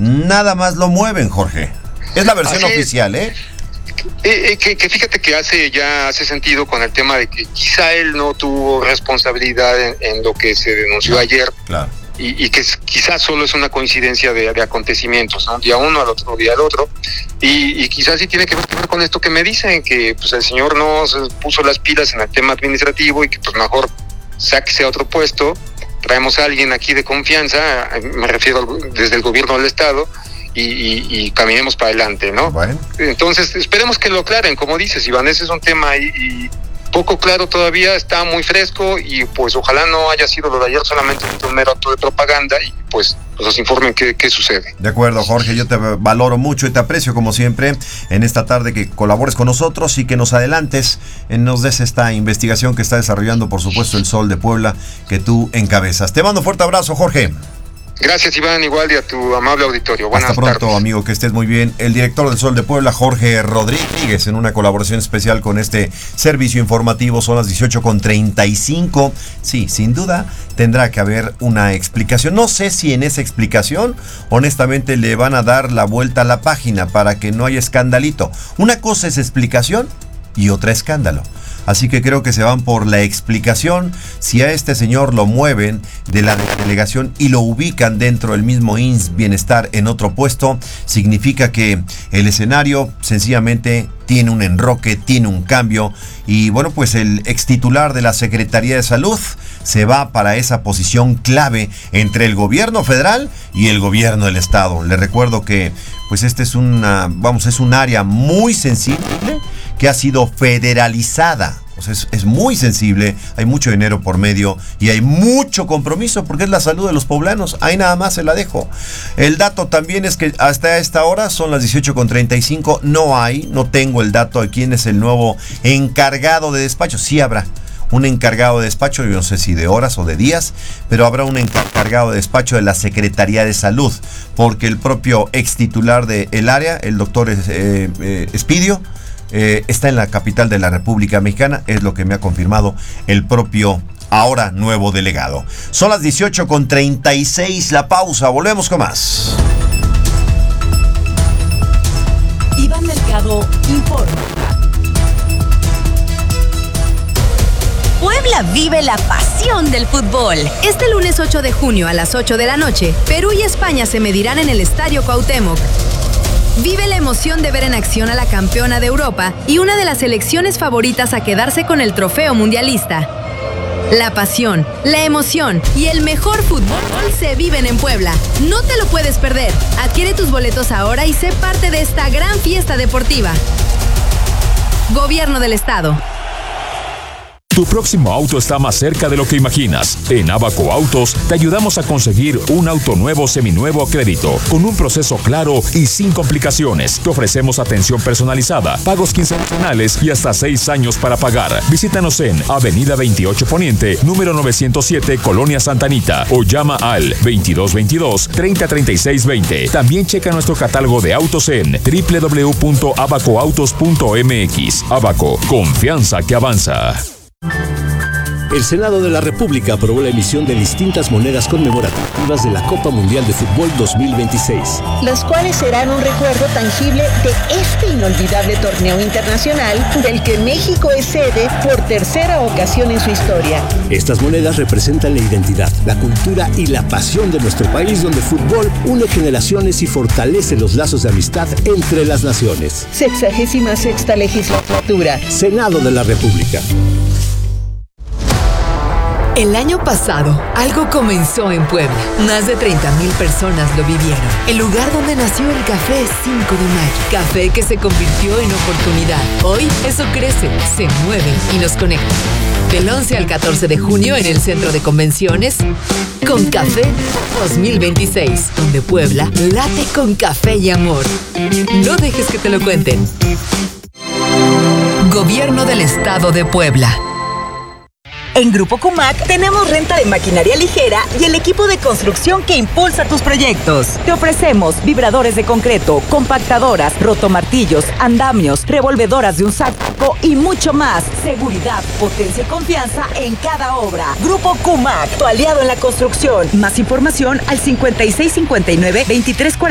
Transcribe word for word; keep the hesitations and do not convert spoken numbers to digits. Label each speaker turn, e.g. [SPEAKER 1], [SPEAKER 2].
[SPEAKER 1] nada más lo mueven, Jorge. Es la versión
[SPEAKER 2] Así
[SPEAKER 1] oficial,
[SPEAKER 2] es.
[SPEAKER 1] ¿eh?
[SPEAKER 2] Eh, eh, que, que fíjate que hace ya hace sentido con el tema de que quizá él no tuvo responsabilidad en, en lo que se denunció
[SPEAKER 1] Claro,
[SPEAKER 2] ayer.
[SPEAKER 1] Claro.
[SPEAKER 2] Y, y que es, quizás solo es una coincidencia de, de acontecimientos, ¿no? Un día uno, al otro día al otro, y, y quizás sí tiene que ver, que ver con esto que me dicen, que pues el señor no se puso las pilas en el tema administrativo y que pues mejor sáquese a otro puesto, traemos a alguien aquí de confianza, me refiero al, desde el gobierno del estado, y, y, y caminemos para adelante, ¿no?
[SPEAKER 1] Bueno.
[SPEAKER 2] Entonces esperemos que lo aclaren, como dices, Iván, ese es un tema y, y poco claro todavía, está muy fresco y pues ojalá no haya sido lo de ayer solamente un mero acto de propaganda y pues, pues nos informen qué, qué sucede.
[SPEAKER 1] De acuerdo, Jorge, yo te valoro mucho y te aprecio como siempre en esta tarde que colabores con nosotros y que nos adelantes, nos des esta investigación que está desarrollando, por supuesto, el Sol de Puebla que tú encabezas. Te mando un fuerte abrazo, Jorge.
[SPEAKER 2] Gracias, Iván, igual y a tu amable auditorio. Buenas
[SPEAKER 1] Hasta pronto,
[SPEAKER 2] tardes.
[SPEAKER 1] amigo, que estés muy bien. El director del Sol de Puebla, Jorge Rodríguez, en una colaboración especial con este servicio informativo. Son las dieciocho con treinta y cinco. Sí, sin duda tendrá que haber una explicación. No sé si en esa explicación, honestamente, le van a dar la vuelta a la página para que no haya escandalito. Una cosa es explicación y otra escándalo. Así que creo que se van por la explicación. Si a este señor lo mueven de la delegación y lo ubican dentro del mismo I N S S Bienestar en otro puesto, significa que el escenario sencillamente tiene un enroque, tiene un cambio. Y bueno, pues el extitular de la Secretaría de Salud se va para esa posición clave entre el gobierno federal y el gobierno del estado. Le recuerdo que pues este es una, vamos, es un área muy sensible que ha sido federalizada. O sea, es, es muy sensible, hay mucho dinero por medio y hay mucho compromiso porque es la salud de los poblanos. Ahí nada más se la dejo. El dato también es que hasta esta hora son las dieciocho con treinta y cinco. No hay, no tengo el dato de quién es el nuevo encargado de despacho. Sí habrá un encargado de despacho, yo no sé si de horas o de días, pero habrá un encargado de despacho de la Secretaría de Salud, porque el propio ex titular del área, el doctor eh, eh, Espidio, Eh, está en la capital de la República Mexicana, es lo que me ha confirmado el propio ahora nuevo delegado. Son las dieciocho con treinta y seis, la pausa, volvemos con más.
[SPEAKER 3] Iván Mercado informa. Puebla vive la pasión del fútbol.
[SPEAKER 4] Este lunes ocho de junio a las ocho de la noche, Perú y España se medirán en el Estadio Cuauhtémoc. Vive la emoción de ver en acción a la campeona de Europa y una de las selecciones favoritas a quedarse con el trofeo mundialista. La pasión, la emoción y el mejor fútbol se viven en Puebla. No te lo puedes perder. Adquiere tus boletos ahora y sé parte de esta gran fiesta deportiva. Gobierno del Estado.
[SPEAKER 5] Tu próximo auto está más cerca de lo que imaginas. En Abaco Autos te ayudamos a conseguir un auto nuevo, seminuevo a crédito, con un proceso claro y sin complicaciones. Te ofrecemos atención personalizada, pagos quincenales y hasta seis años para pagar. Visítanos en Avenida veintiocho Poniente, número novecientos siete, Colonia Santa Anita, o llama al veintidós veintidós, treinta treinta y seis veinte. También checa nuestro catálogo de autos en doble u doble u doble u punto abaco autos punto m x. Abaco, confianza que avanza.
[SPEAKER 6] El Senado de la República aprobó la emisión de distintas monedas conmemorativas de la Copa Mundial de Fútbol dos mil veintiséis.
[SPEAKER 7] Las cuales serán un recuerdo tangible de este inolvidable torneo internacional del que México es sede por tercera ocasión en su historia.
[SPEAKER 6] Estas monedas representan la identidad, la cultura y la pasión de nuestro país, donde el fútbol une generaciones y fortalece los lazos de amistad entre las naciones.
[SPEAKER 7] Sexagésima sexta legislatura.
[SPEAKER 6] Senado de la República.
[SPEAKER 3] El año pasado, algo comenzó en Puebla. Más de treinta mil personas lo vivieron. El lugar donde nació el Café cinco de mayo. Café que se convirtió en oportunidad. Hoy, eso crece, se mueve y nos conecta. Del once al catorce de junio en el Centro de Convenciones, Con Café dos mil veintiséis, donde Puebla late con café y amor. No dejes que te lo cuenten. Gobierno del Estado de Puebla.
[SPEAKER 8] En Grupo Cumac tenemos renta de maquinaria ligera y el equipo de construcción que impulsa tus proyectos. Te ofrecemos vibradores de concreto, compactadoras, rotomartillos, andamios, revolvedoras de un saco y mucho más. Seguridad, potencia y confianza en cada obra. Grupo Cumac, tu aliado en la construcción. Más información al cincuenta y seis cincuenta y nueve veintitrés cuarenta.